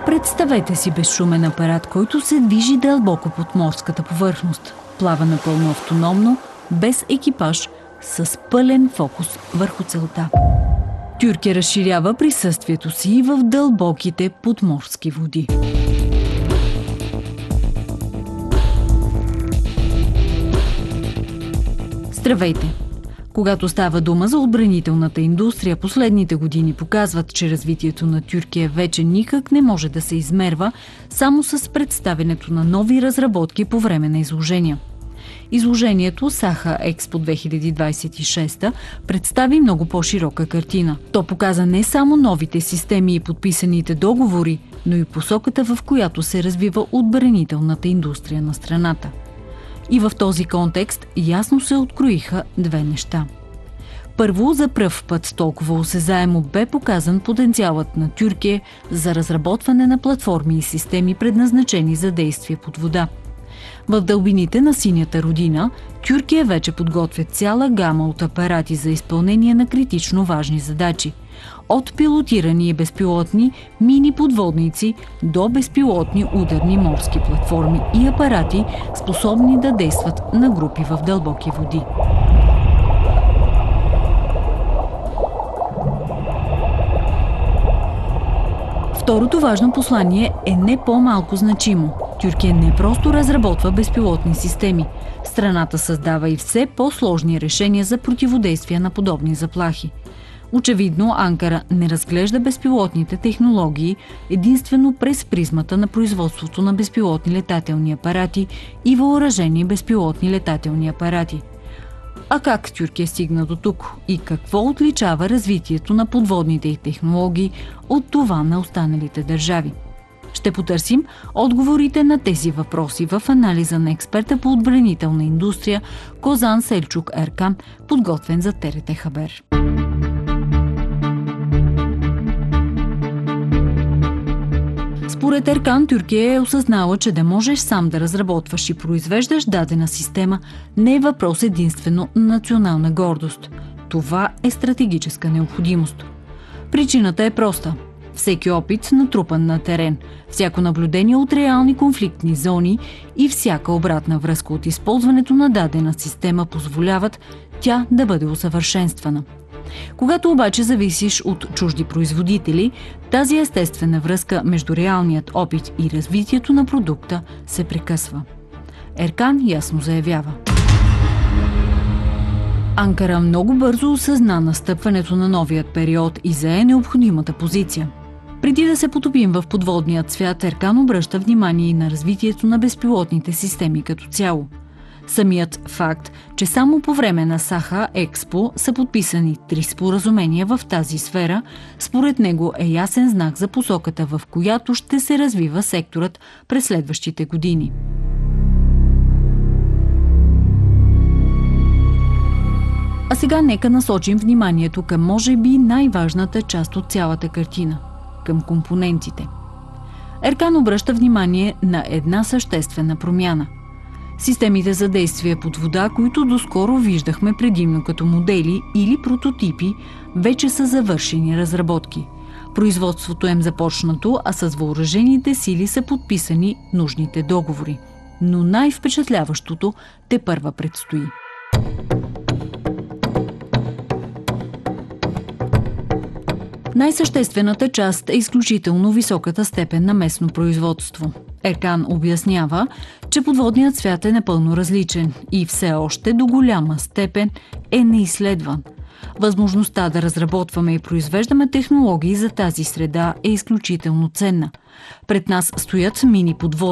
Представете си безшумен апарат, който се движи дълбоко под морската повърхност. Плава напълно автономно, без екипаж, с пълен фокус върху целта. Тюркия разширява присъствието си в дълбоките подморски води. Здравейте! Когато става дума за отбранителната индустрия, последните години показват, че развитието на Тюркия вече никак не може да се измерва само с представянето на нови разработки по време на изложения. Изложението Саха Експо 2026 представи много по-широка картина. То показа не само новите системи и подписаните договори, но и посоката, в която се развива отбранителната индустрия на страната. И в този контекст ясно се откроиха две неща. Първо, за пръв път толкова осезаемо бе показан потенциалът на Тюркия за разработване на платформи и системи, предназначени за действие под вода. В дълбините на синята родина Тюркия вече подготвя цяла гама от апарати за изпълнение на критично важни задачи. От пилотирани и безпилотни мини подводници до безпилотни ударни морски платформи и апарати, способни да действат на групи в дълбоки води. Второто важно послание е не по-малко значимо. Тюркия не просто разработва безпилотни системи. Страната създава и все по-сложни решения за противодействие на подобни заплахи. Очевидно, Анкара не разглежда безпилотните технологии единствено през призмата на производството на безпилотни летателни апарати и въоръжени безпилотни летателни апарати. А как Тюркия стигна до тук и какво отличава развитието на подводните технологии от това на останалите държави? Ще потърсим отговорите на тези въпроси в анализа на експерта по отбранителна индустрия Козан Селчук Еркан, подготвен за ТРТ Хабер. Според Еркан, Тюркия е осъзнала, че да можеш сам да разработваш и произвеждаш дадена система не е въпрос единствено на национална гордост. Това е стратегическа необходимост. Причината е проста. Всеки опит, натрупан на терен, всяко наблюдение от реални конфликтни зони и всяка обратна връзка от използването на дадена система позволяват тя да бъде усъвършенствана. Когато обаче зависиш от чужди производители, тази естествена връзка между реалният опит и развитието на продукта се прекъсва. Еркан ясно заявява. Анкара много бързо осъзна настъпването на новият период и зае необходимата позиция. Преди да се потопим в подводният свят, Еркан обръща внимание и на развитието на безпилотните системи като цяло. Самият факт, че само по време на Саха Експо са подписани 3 споразумения в тази сфера, според него е ясен знак за посоката, в която ще се развива секторът през следващите години. А сега нека насочим вниманието към може би най-важната част от цялата картина – към компонентите. Еркан обръща внимание на една съществена промяна. Системите за действие под вода, които доскоро виждахме предимно като модели или прототипи, вече са завършени разработки. Производството им започнато, а с въоръжените сили са подписани нужните договори. Но най-впечатляващото тепърва предстои. Най-съществената част е изключително високата степен на местно производство. Еркан обяснява, че подводният свят е напълно различен и все още до голяма степен е неизследван. Възможността да разработваме и произвеждаме технологии за тази среда е изключително ценна. Пред нас стоят мини подводни